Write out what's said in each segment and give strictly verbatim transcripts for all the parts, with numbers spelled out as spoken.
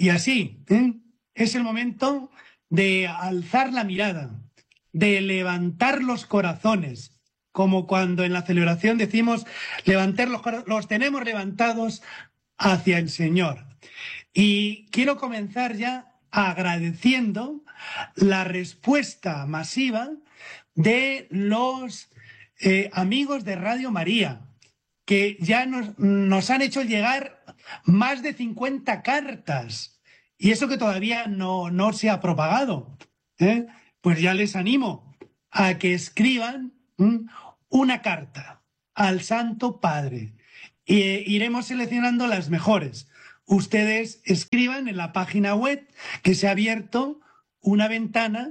Y así, ¿eh? Es el momento de alzar la mirada, de levantar los corazones, como cuando en la celebración decimos levantar los corazones, los tenemos levantados hacia el Señor. Y quiero comenzar ya agradeciendo la respuesta masiva de los eh, amigos de Radio María, que ya nos, nos han hecho llegar más de cincuenta cartas. Y eso que todavía no, no se ha propagado, ¿eh? Pues ya les animo a que escriban ¿m? una carta al Santo Padre. E iremos seleccionando las mejores. Ustedes escriban en la página web que se ha abierto una ventana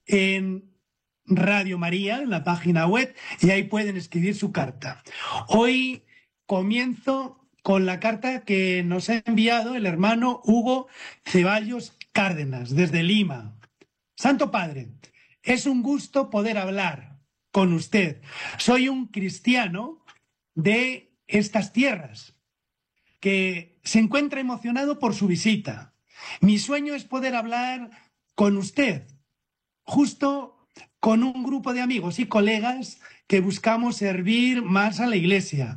en Radio María, en la página web, y ahí pueden escribir su carta. Hoy comienzo con la carta que nos ha enviado el hermano Hugo Ceballos Cárdenas, desde Lima. Santo Padre, es un gusto poder hablar con usted. Soy un cristiano de estas tierras que se encuentra emocionado por su visita. Mi sueño es poder hablar con usted, justo con un grupo de amigos y colegas que buscamos servir más a la Iglesia.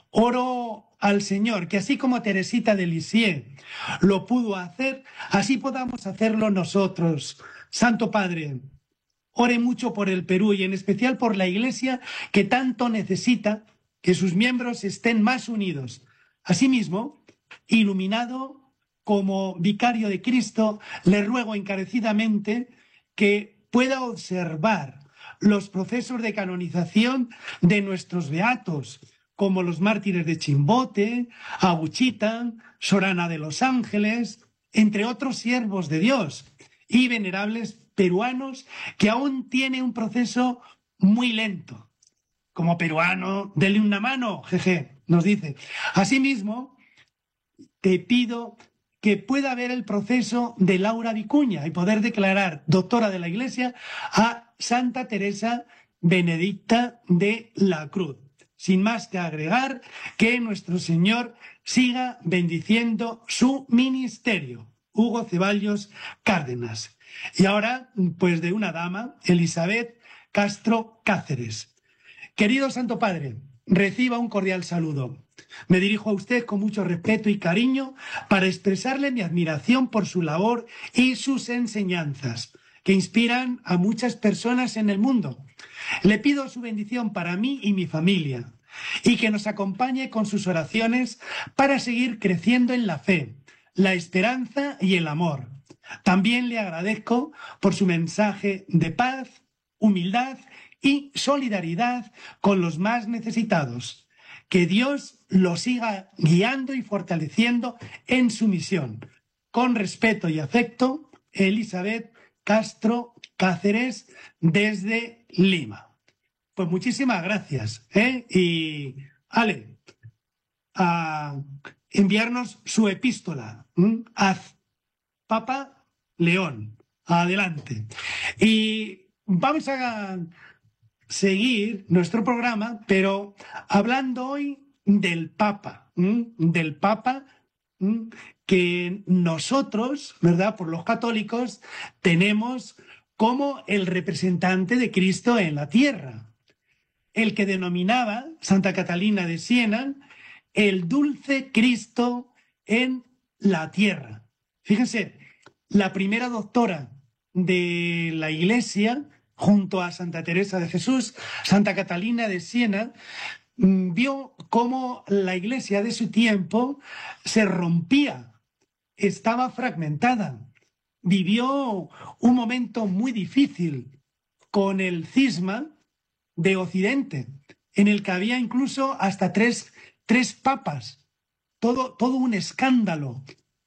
Oro al Señor que así como Teresita de Lisieux lo pudo hacer, así podamos hacerlo nosotros. Santo Padre, ore mucho por el Perú y en especial por la Iglesia que tanto necesita que sus miembros estén más unidos. Asimismo, iluminado como vicario de Cristo, le ruego encarecidamente que pueda observar los procesos de canonización de nuestros beatos, como los mártires de Chimbote, Aguchita, Sorana de los Ángeles, entre otros siervos de Dios y venerables peruanos que aún tienen un proceso muy lento. Como peruano, dele una mano, jeje, nos dice. Asimismo, te pido que pueda ver el proceso de Laura Vicuña y poder declarar doctora de la Iglesia a Santa Teresa Benedicta de la Cruz. Sin más que agregar, que nuestro Señor siga bendiciendo su ministerio. Hugo Ceballos Cárdenas. Y ahora, pues de una dama, Elizabeth Castro Cáceres. Querido Santo Padre, reciba un cordial saludo. Me dirijo a usted con mucho respeto y cariño para expresarle mi admiración por su labor y sus enseñanzas, que inspiran a muchas personas en el mundo. Le pido su bendición para mí y mi familia, y que nos acompañe con sus oraciones para seguir creciendo en la fe, la esperanza y el amor. También le agradezco por su mensaje de paz, humildad y solidaridad con los más necesitados. Que Dios lo siga guiando y fortaleciendo en su misión. Con respeto y afecto, Elizabeth Castro Cáceres, desde Lima. Pues muchísimas gracias, ¿eh? Y, Ale, a enviarnos su epístola. ¿Mm? Haz, Papa León. Adelante. Y vamos a seguir nuestro programa, pero hablando hoy del Papa, ¿m? del Papa ¿m? que nosotros, ¿verdad?, por los católicos, tenemos como el representante de Cristo en la tierra, el que denominaba Santa Catalina de Siena el dulce Cristo en la tierra. Fíjense, la primera doctora de la Iglesia, junto a Santa Teresa de Jesús, Santa Catalina de Siena, vio cómo la Iglesia de su tiempo se rompía, estaba fragmentada, vivió un momento muy difícil con el cisma de Occidente, en el que había incluso hasta tres, tres papas, todo, todo un escándalo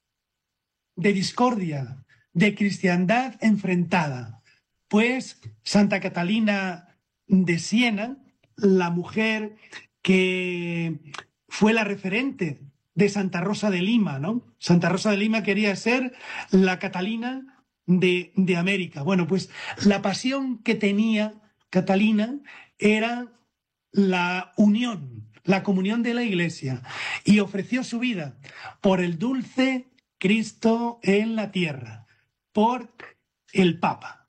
de discordia, de cristiandad enfrentada. Pues Santa Catalina de Siena, la mujer que fue la referente de Santa Rosa de Lima, ¿no? Santa Rosa de Lima quería ser la Catalina de, de América. Bueno, pues la pasión que tenía Catalina era la unión, la comunión de la Iglesia, y ofreció su vida por el dulce Cristo en la tierra, por el Papa.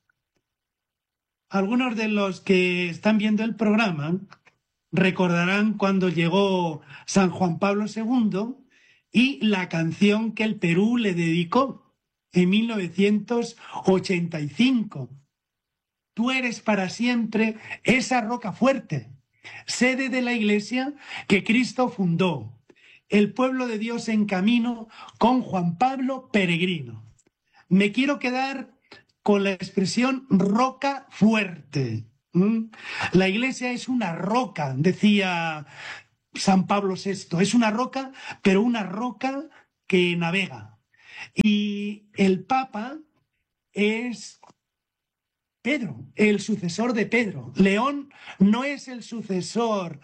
Algunos de los que están viendo el programa recordarán cuando llegó San Juan Pablo segundo y la canción que el Perú le dedicó en mil novecientos ochenta y cinco. Tú eres para siempre esa roca fuerte, sede de la Iglesia que Cristo fundó, el pueblo de Dios en camino con Juan Pablo peregrino. Me quiero quedar con la expresión roca fuerte. ¿Mm? La Iglesia es una roca, decía San Pablo sexto, es una roca, pero una roca que navega. Y el Papa es Pedro, el sucesor de Pedro. León no es el sucesor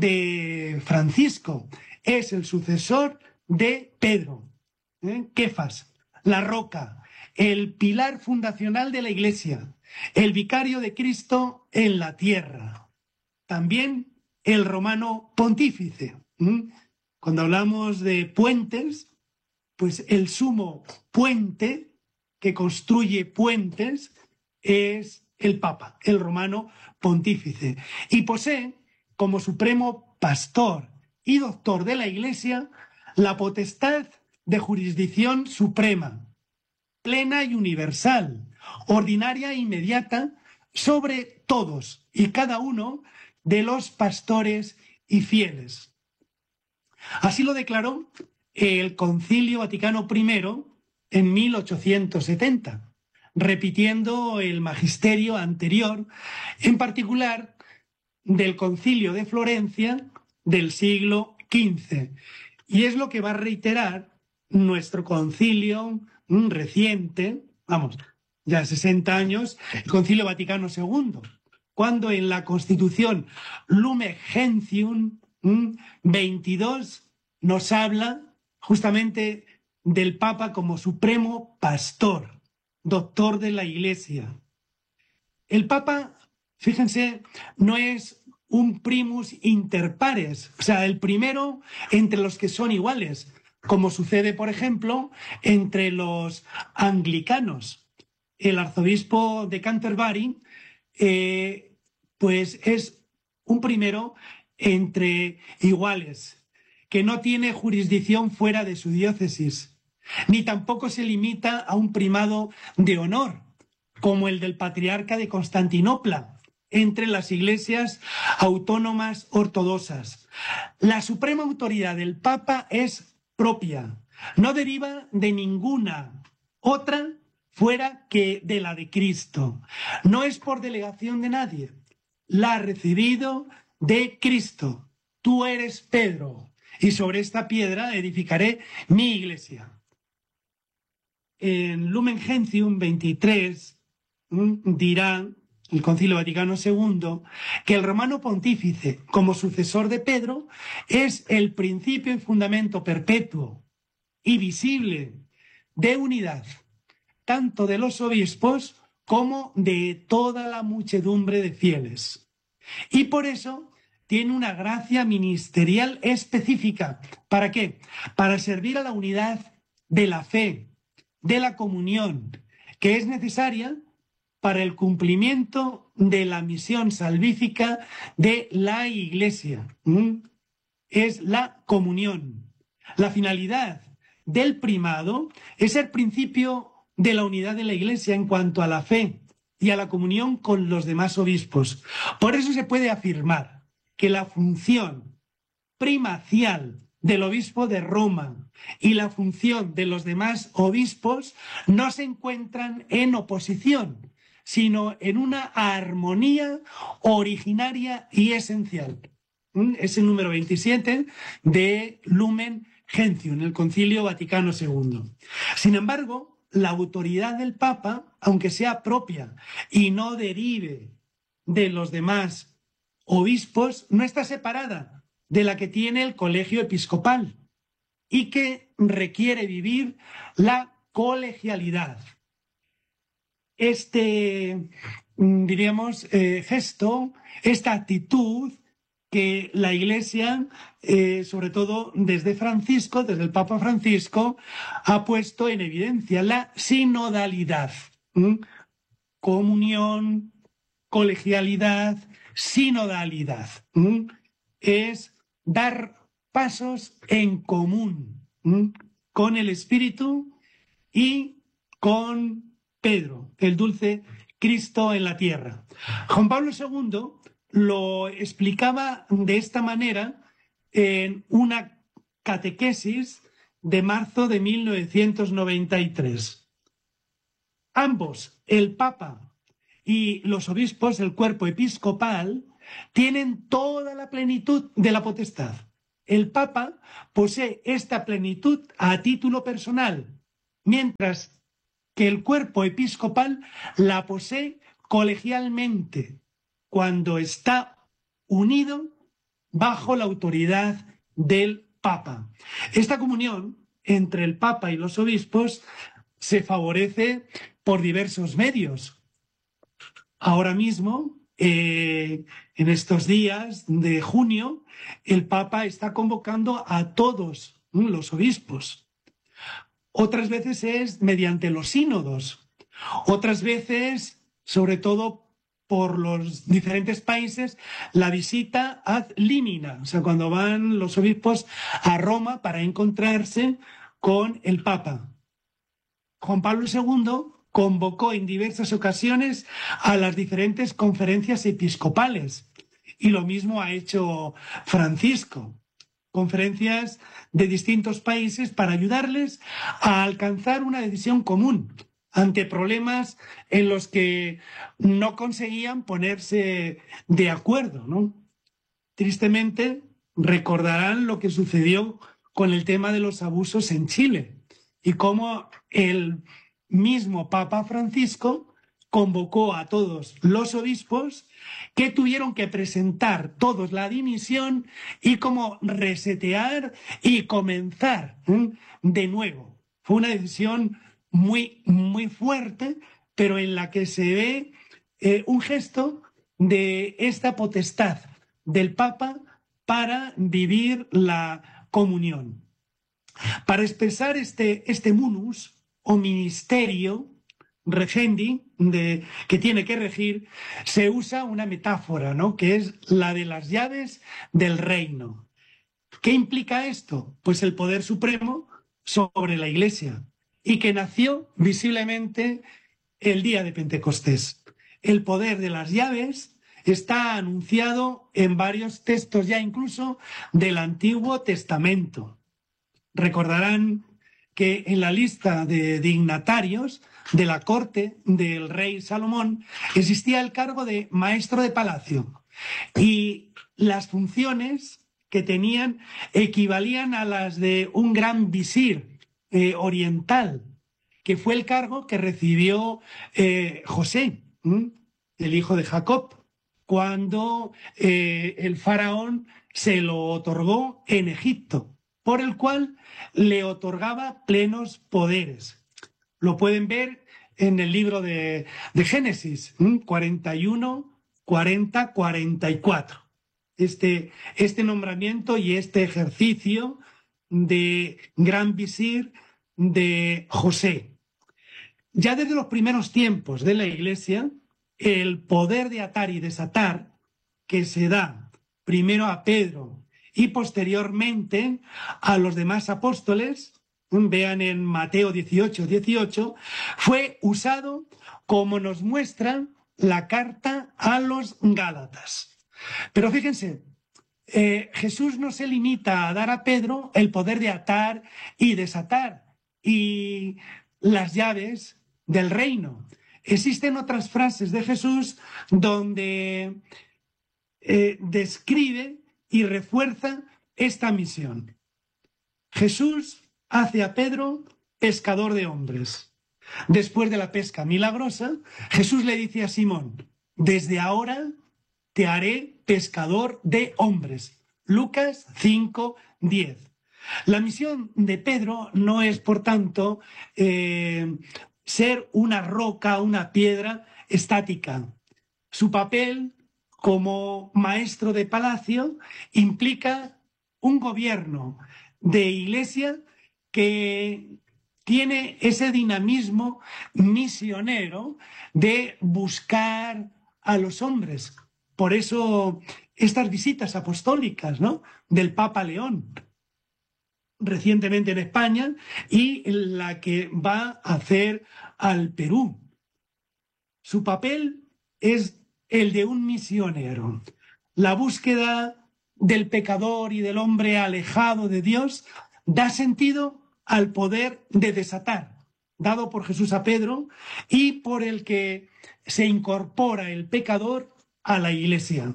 de Francisco, es el sucesor de Pedro. ¿Eh? Kefas, la roca, el pilar fundacional de la Iglesia, el vicario de Cristo en la tierra. También el romano pontífice. ¿Mm? Cuando hablamos de puentes, pues el sumo puente que construye puentes es el Papa, el romano pontífice, y posee como supremo pastor y doctor de la Iglesia la potestad de jurisdicción suprema, plena y universal, ordinaria e inmediata sobre todos y cada uno de los pastores y fieles. Así lo declaró el Concilio Vaticano primero en mil ochocientos setenta, repitiendo el magisterio anterior, en particular del Concilio de Florencia del siglo quince. Y es lo que va a reiterar nuestro concilio reciente, vamos, ya sesenta años, el Concilio Vaticano segundo, cuando en la Constitución Lumen Gentium veintidós nos habla justamente del Papa como supremo pastor, doctor de la Iglesia. El Papa, fíjense, no es un primus inter pares, o sea, el primero entre los que son iguales, como sucede, por ejemplo, entre los anglicanos. El arzobispo de Canterbury, eh, pues es un primero entre iguales, que no tiene jurisdicción fuera de su diócesis, ni tampoco se limita a un primado de honor, como el del patriarca de Constantinopla, entre las iglesias autónomas ortodoxas. La suprema autoridad del Papa es propia, no deriva de ninguna otra fuera que de la de Cristo. No es por delegación de nadie, la ha recibido de Cristo. Tú eres Pedro, y sobre esta piedra edificaré mi iglesia. En Lumen Gentium veintitrés dirá el Concilio Vaticano segundo que el romano pontífice, como sucesor de Pedro, es el principio y fundamento perpetuo y visible de unidad, tanto de los obispos como de toda la muchedumbre de fieles. Y por eso tiene una gracia ministerial específica. ¿Para qué? Para servir a la unidad de la fe, de la comunión, que es necesaria para el cumplimiento de la misión salvífica de la Iglesia. ¿Mm? Es la comunión. La finalidad del primado es el principio de la unidad de la Iglesia en cuanto a la fe y a la comunión con los demás obispos. Por eso se puede afirmar que la función primacial del obispo de Roma y la función de los demás obispos no se encuentran en oposición, sino en una armonía originaria y esencial. Es el número veintisiete de Lumen Gentium, el Concilio Vaticano segundo. Sin embargo, la autoridad del Papa, aunque sea propia y no derive de los demás obispos, no está separada de la que tiene el colegio episcopal y que requiere vivir la colegialidad. Este, diríamos, eh, gesto, esta actitud que la Iglesia, eh, sobre todo desde Francisco, desde el Papa Francisco, ha puesto en evidencia la sinodalidad. ¿Mm? Comunión, colegialidad, sinodalidad. ¿Mm? Es dar pasos en común, ¿Mm? con el Espíritu y con Pedro, el dulce Cristo en la tierra. Juan Pablo segundo lo explicaba de esta manera en una catequesis de marzo de mil novecientos noventa y tres. Ambos, el Papa y los obispos, el cuerpo episcopal, tienen toda la plenitud de la potestad. El Papa posee esta plenitud a título personal, mientras que el cuerpo episcopal la posee colegialmente, cuando está unido bajo la autoridad del Papa. Esta comunión entre el Papa y los obispos se favorece por diversos medios. Ahora mismo, eh, en estos días de junio, el Papa está convocando a todos ¿no? los obispos. Otras veces es mediante los sínodos. Otras veces, sobre todo por los diferentes países, la visita ad limina, o sea, cuando van los obispos a Roma para encontrarse con el Papa. Juan Pablo segundo convocó en diversas ocasiones a las diferentes conferencias episcopales y lo mismo ha hecho Francisco. Conferencias de distintos países para ayudarles a alcanzar una decisión común ante problemas en los que no conseguían ponerse de acuerdo, ¿no? Tristemente, recordarán lo que sucedió con el tema de los abusos en Chile y cómo el mismo Papa Francisco convocó a todos los obispos que tuvieron que presentar todos la dimisión y como resetear y comenzar ¿eh? de nuevo. Fue una decisión muy, muy fuerte, pero en la que se ve eh, un gesto de esta potestad del Papa para vivir la comunión. Para expresar este, este munus o ministerio regendi de, que tiene que regir, se usa una metáfora, ¿no? Que es la de las llaves del reino. ¿Qué implica esto? Pues el poder supremo sobre la Iglesia y que nació visiblemente el día de Pentecostés. El poder de las llaves está anunciado en varios textos ya incluso del Antiguo Testamento. Recordarán que en la lista de dignatarios de la corte del rey Salomón existía el cargo de maestro de palacio y las funciones que tenían equivalían a las de un gran visir eh, oriental, que fue el cargo que recibió eh, José, ¿m? el hijo de Jacob, cuando eh, el faraón se lo otorgó en Egipto, por el cual le otorgaba plenos poderes. Lo pueden ver en el libro de, de Génesis, ¿m? cuarenta y uno, cuarenta, cuarenta y cuatro. Este, este nombramiento y este ejercicio de gran visir de José. Ya desde los primeros tiempos de la Iglesia, el poder de atar y desatar que se da primero a Pedro y posteriormente a los demás apóstoles, vean en Mateo dieciocho, dieciocho, fue usado como nos muestra la carta a los Gálatas. Pero fíjense, eh, Jesús no se limita a dar a Pedro el poder de atar y desatar y las llaves del reino. Existen otras frases de Jesús donde eh, describe y refuerza esta misión. Jesús hace a Pedro pescador de hombres. Después de la pesca milagrosa, Jesús le dice a Simón, desde ahora te haré pescador de hombres. Lucas cinco, diez. La misión de Pedro no es, por tanto, eh, ser una roca, una piedra estática. Su papel como maestro de palacio implica un gobierno de iglesia que tiene ese dinamismo misionero de buscar a los hombres. Por eso estas visitas apostólicas, ¿no?, del Papa León recientemente en España y la que va a hacer al Perú. Su papel es el de un misionero. La búsqueda del pecador y del hombre alejado de Dios da sentido al poder de desatar, dado por Jesús a Pedro y por el que se incorpora el pecador a la iglesia.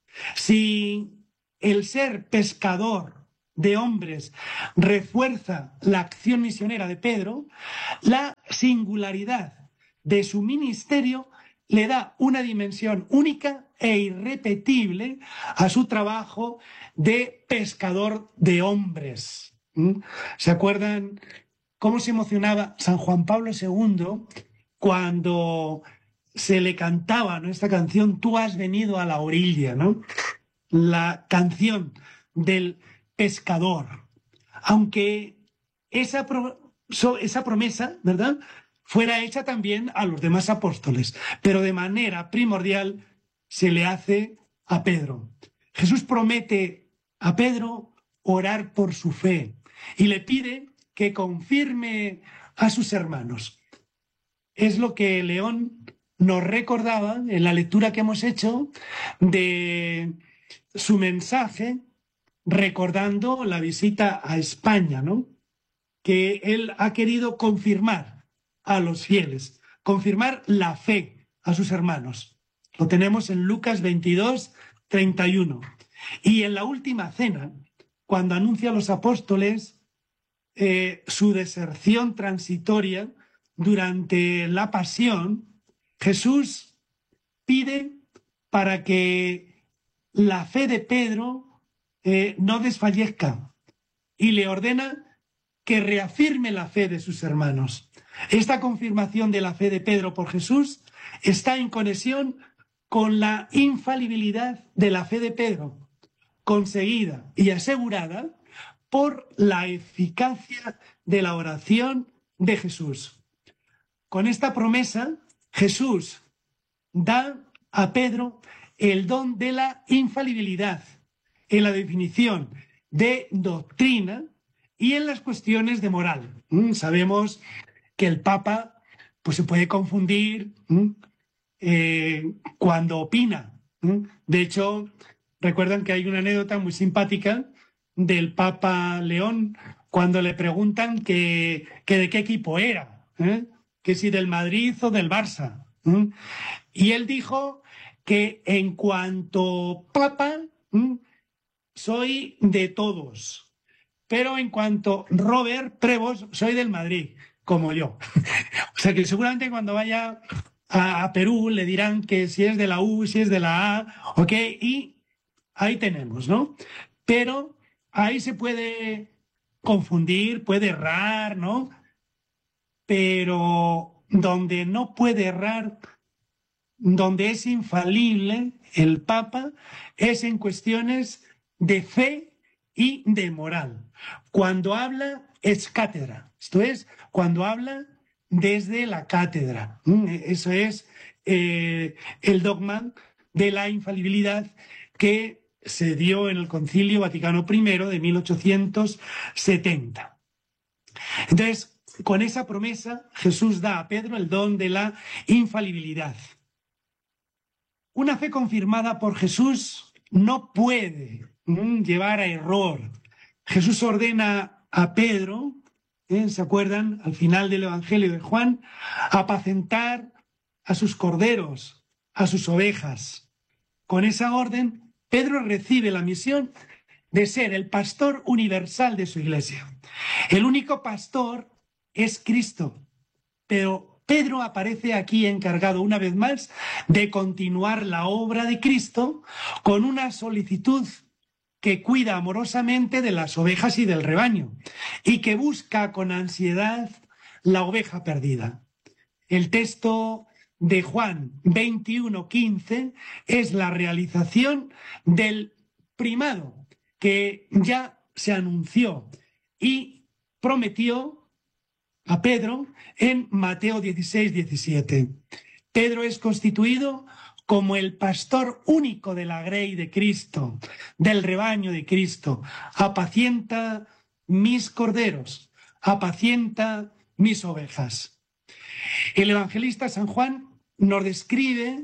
Si el ser pescador de hombres refuerza la acción misionera de Pedro, la singularidad de su ministerio le da una dimensión única e irrepetible a su trabajo de pescador de hombres. ¿Mm? ¿Se acuerdan cómo se emocionaba San Juan Pablo segundo cuando se le cantaba, ¿no?, esta canción, Tú has venido a la orilla, ¿no? La canción del pescador. Aunque esa, pro, so, esa promesa, ¿verdad?, fuera hecha también a los demás apóstoles, pero de manera primordial se le hace a Pedro. Jesús promete a Pedro orar por su fe y le pide que confirme a sus hermanos. Es lo que León nos recordaba en la lectura que hemos hecho de su mensaje, recordando la visita a España, ¿no?, que él ha querido confirmar a los fieles, confirmar la fe a sus hermanos. Lo tenemos en Lucas veintidós, treinta y uno. Y en la última cena, cuando anuncia a los apóstoles eh, su deserción transitoria durante la pasión, Jesús pide para que la fe de Pedro eh, no desfallezca y le ordena que reafirme la fe de sus hermanos. Esta confirmación de la fe de Pedro por Jesús está en conexión con la infalibilidad de la fe de Pedro, conseguida y asegurada por la eficacia de la oración de Jesús. Con esta promesa, Jesús da a Pedro el don de la infalibilidad en la definición de doctrina y en las cuestiones de moral. ¿Mm? Sabemos que el Papa pues, se puede confundir ¿mm? eh, cuando opina. ¿Mm? De hecho, recuerdan que hay una anécdota muy simpática del Papa León cuando le preguntan que, que de qué equipo era, ¿eh? que si del Madrid o del Barça. ¿Mm? Y él dijo que en cuanto Papa, ¿mm? soy de todos. Pero en cuanto Robert Prevost, soy del Madrid, como yo. O sea que seguramente cuando vaya a, a Perú le dirán que si es de la U, si es de la A, ok, y ahí tenemos, ¿no? Pero ahí se puede confundir, puede errar, ¿no? Pero donde no puede errar, donde es infalible el Papa, es en cuestiones de fe y de moral. Cuando habla es cátedra, esto es, cuando habla desde la cátedra. Eso es eh, el dogma de la infalibilidad que se dio en el Concilio Vaticano primero de mil ochocientos setenta. Entonces, con esa promesa, Jesús da a Pedro el don de la infalibilidad. Una fe confirmada por Jesús no puede mm, llevar a error. Jesús ordena a Pedro, ¿eh? ¿se acuerdan? Al final del Evangelio de Juan, apacentar a sus corderos, a sus ovejas. Con esa orden, Pedro recibe la misión de ser el pastor universal de su iglesia. El único pastor es Cristo, pero Pedro aparece aquí encargado una vez más de continuar la obra de Cristo con una solicitud que cuida amorosamente de las ovejas y del rebaño y que busca con ansiedad la oveja perdida. El texto de Juan veintiuno quince es la realización del primado que ya se anunció y prometió a Pedro en Mateo dieciséis diecisiete. Pedro es constituido como el pastor único de la grey de Cristo, del rebaño de Cristo. Apacienta mis corderos, apacienta mis ovejas. El evangelista San Juan nos describe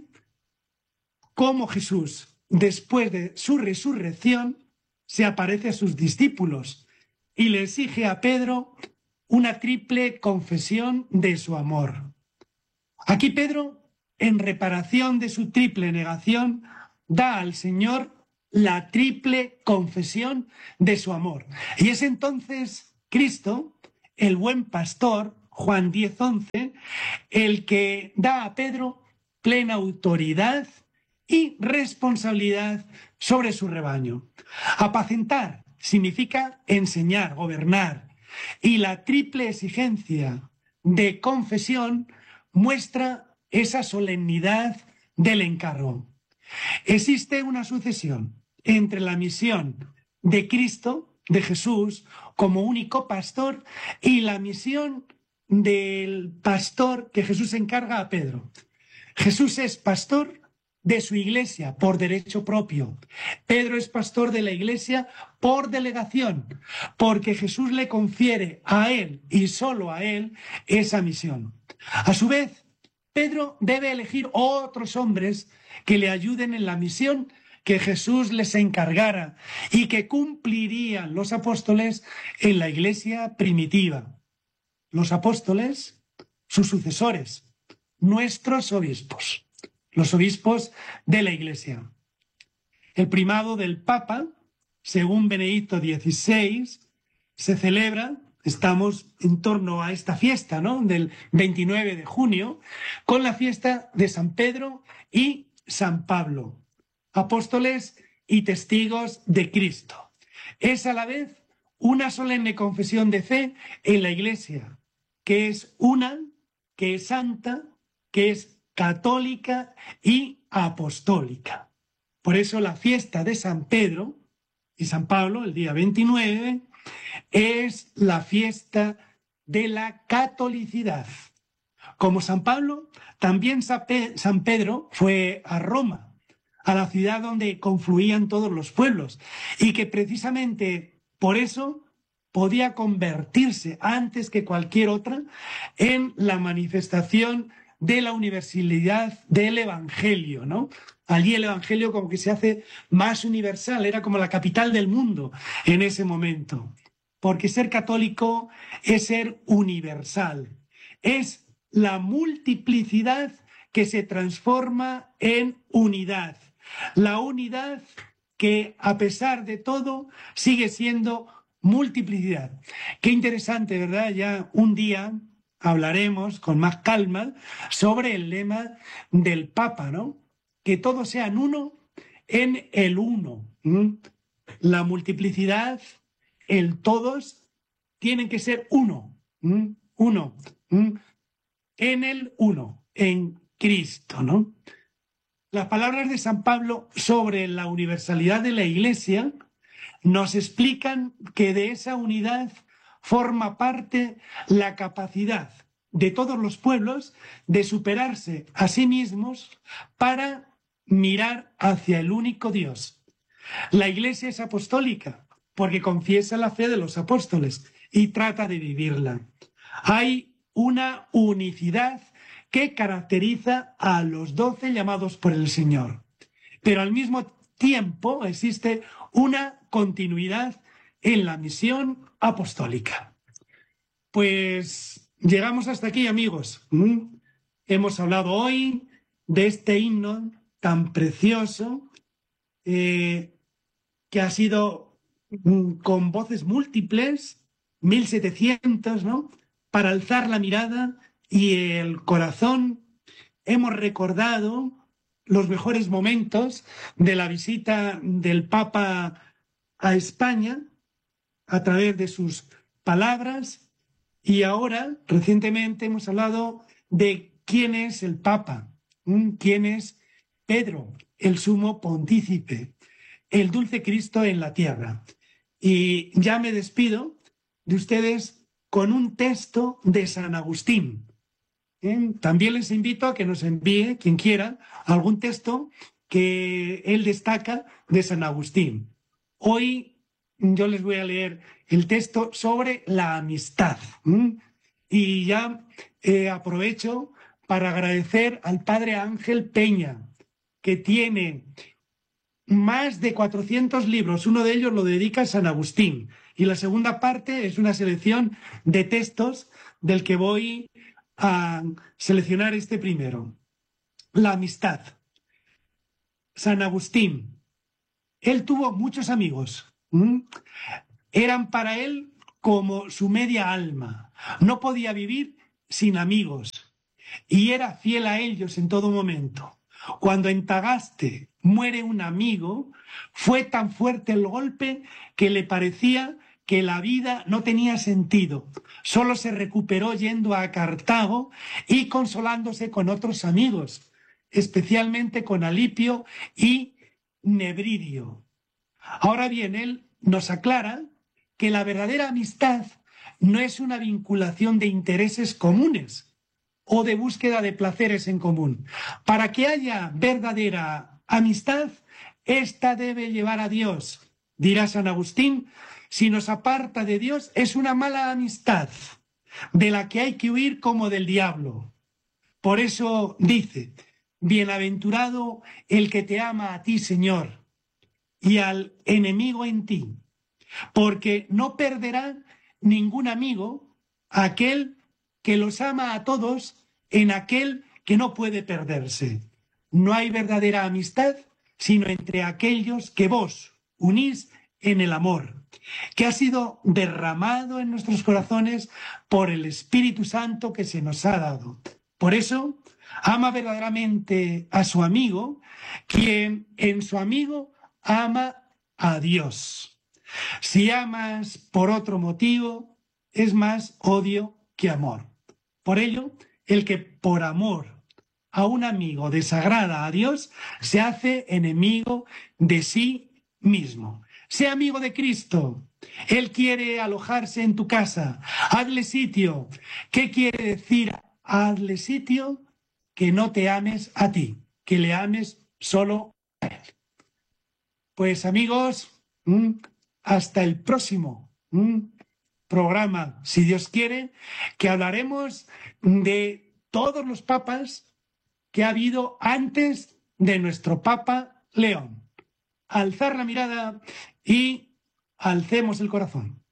cómo Jesús, después de su resurrección, se aparece a sus discípulos y le exige a Pedro una triple confesión de su amor. Aquí Pedro, en reparación de su triple negación, da al Señor la triple confesión de su amor. Y es entonces Cristo, el buen pastor, Juan diez once, el que da a Pedro plena autoridad y responsabilidad sobre su rebaño. Apacentar significa enseñar, gobernar, y la triple exigencia de confesión muestra esa solemnidad del encargo. Existe una sucesión entre la misión de Cristo, de Jesús, como único pastor, y la misión del pastor que Jesús encarga a Pedro. Jesús es pastor de su iglesia por derecho propio. Pedro es pastor de la iglesia por delegación, porque Jesús le confiere a él y solo a él esa misión. A su vez, Pedro debe elegir otros hombres que le ayuden en la misión que Jesús les encargara y que cumplirían los apóstoles en la iglesia primitiva. Los apóstoles, sus sucesores, nuestros obispos, los obispos de la iglesia. El primado del Papa, según Benedicto dieciséis, se celebra, estamos en torno a esta fiesta, ¿no?, del veintinueve de junio, con la fiesta de San Pedro y San Pablo, apóstoles y testigos de Cristo. Es a la vez una solemne confesión de fe en la iglesia, que es una, que es santa, que es católica y apostólica. Por eso la fiesta de San Pedro y San Pablo, el día veintinueve, es la fiesta de la catolicidad. Como San Pablo, también San Pedro fue a Roma, a la ciudad donde confluían todos los pueblos, y que precisamente por eso podía convertirse antes que cualquier otra en la manifestación de la universalidad del Evangelio, ¿no? Allí el Evangelio como que se hace más universal, era como la capital del mundo en ese momento. Porque ser católico es ser universal, es la multiplicidad que se transforma en unidad. La unidad que, a pesar de todo, sigue siendo multiplicidad. Qué interesante, ¿verdad? Ya un día hablaremos con más calma sobre el lema del Papa, ¿no? Que todos sean uno en el uno. ¿Mm? La multiplicidad, el todos, tienen que ser uno. ¿Mm? Uno. ¿Mm? En el uno, en Cristo, ¿no? Las palabras de San Pablo sobre la universalidad de la Iglesia nos explican que de esa unidad forma parte la capacidad de todos los pueblos de superarse a sí mismos para mirar hacia el único Dios. La Iglesia es apostólica porque confiesa la fe de los apóstoles y trata de vivirla. Hay una unicidad que caracteriza a los doce llamados por el Señor, pero al mismo tiempo existe una continuidad en la misión apostólica. Pues llegamos hasta aquí, amigos. ¿Mm? Hemos hablado hoy de este himno tan precioso eh, que ha sido mm, con voces múltiples, mil setecientos, ¿no?, para alzar la mirada y el corazón. Hemos recordado los mejores momentos de la visita del Papa a España a través de sus palabras, y ahora, recientemente, hemos hablado de quién es el Papa, quién es Pedro, el sumo pontífice, el dulce Cristo en la tierra. Y ya me despido de ustedes con un texto de San Agustín. ¿Eh? También les invito a que nos envíe, quien quiera, algún texto que él destaca de San Agustín. Hoy yo les voy a leer el texto sobre la amistad. ¿Mm? Y ya eh, aprovecho para agradecer al padre Ángel Peña, que tiene más de cuatrocientos libros. Uno de ellos lo dedica a San Agustín. Y la segunda parte es una selección de textos del que voy a seleccionar este primero. La amistad. San Agustín. Él tuvo muchos amigos. ¿Mm? Eran para él como su media alma. No podía vivir sin amigos y era fiel a ellos en todo momento. Cuando en Tagaste muere un amigo, fue tan fuerte el golpe que le parecía que la vida no tenía sentido. Solo se recuperó yendo a Cartago y consolándose con otros amigos, especialmente con Alipio y Nebridio. Ahora bien, él nos aclara que la verdadera amistad no es una vinculación de intereses comunes o de búsqueda de placeres en común. Para que haya verdadera amistad, esta debe llevar a Dios. Dirá San Agustín, si nos aparta de Dios es una mala amistad, de la que hay que huir como del diablo. Por eso dice, bienaventurado el que te ama a ti, Señor, y al enemigo en ti, porque no perderá ningún amigo aquel que los ama a todos en aquel que no puede perderse. No hay verdadera amistad sino entre aquellos que vos unís en el amor, que ha sido derramado en nuestros corazones por el Espíritu Santo que se nos ha dado. Por eso, ama verdaderamente a su amigo, quien en su amigo ama a Dios. Si amas por otro motivo, es más odio que amor. Por ello, el que por amor a un amigo desagrada a Dios, se hace enemigo de sí mismo. Sé amigo de Cristo. Él quiere alojarse en tu casa. Hazle sitio. ¿Qué quiere decir hazle sitio? Que no te ames a ti, que le ames solo a Él. Pues amigos, hasta el próximo programa, si Dios quiere, que hablaremos de todos los papas que ha habido antes de nuestro Papa León. Alzar la mirada y alcemos el corazón.